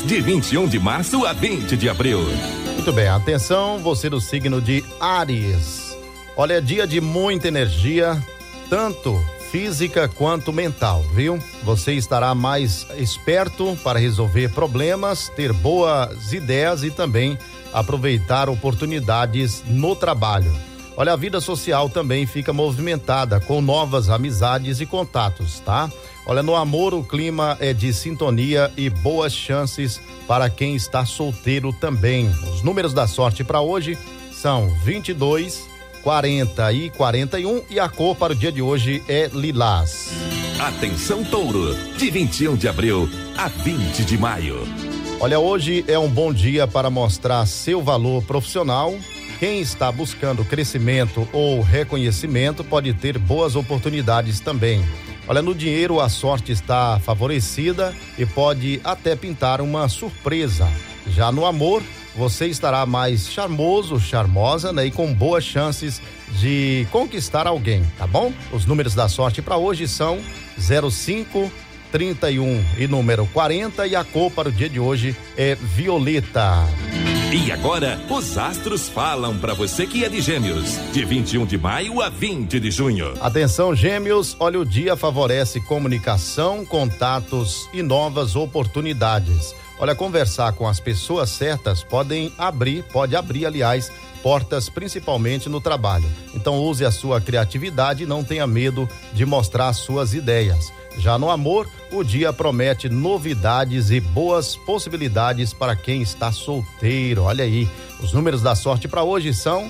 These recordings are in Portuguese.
de 21 de março a 20 de abril. Muito bem, atenção, você do signo de Áries. Olha, é dia de muita energia, tanto física quanto mental, viu? Você estará mais esperto para resolver problemas, ter boas ideias e também aproveitar oportunidades no trabalho. Olha, a vida social também fica movimentada com novas amizades e contatos, tá? Olha, no amor o clima é de sintonia e boas chances para quem está solteiro também. Os números da sorte para hoje são 22, 40 e 41 e a cor para o dia de hoje é lilás. Atenção, Touro, de 21 de abril a 20 de maio. Olha, hoje é um bom dia para mostrar seu valor profissional. Quem está buscando crescimento ou reconhecimento pode ter boas oportunidades também. Olha, no dinheiro a sorte está favorecida e pode até pintar uma surpresa. Já no amor, você estará mais charmoso, charmosa, né? E com boas chances de conquistar alguém, tá bom? Os números da sorte para hoje são 05, 31 e número 40 e a cor para o dia de hoje é violeta. E agora, os astros falam para você que é de Gêmeos, de 21 de maio a 20 de junho. Atenção, Gêmeos, olha, o dia favorece comunicação, contatos e novas oportunidades. Olha, conversar com as pessoas certas pode abrir, aliás, portas principalmente no trabalho. Então use a sua criatividade e não tenha medo de mostrar suas ideias. Já no amor, o dia promete novidades e boas possibilidades para quem está solteiro. Olha aí, os números da sorte para hoje são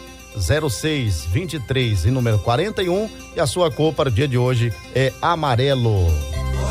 06, 23 e número 41 e a sua cor para o dia de hoje é amarelo.